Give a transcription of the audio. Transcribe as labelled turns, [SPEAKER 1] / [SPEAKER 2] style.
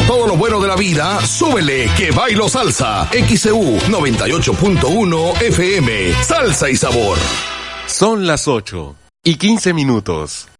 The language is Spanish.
[SPEAKER 1] todo lo bueno de la vida, súbele que bailo salsa. XEU 98.1 FM. Salsa y sabor.
[SPEAKER 2] Son las 8:15.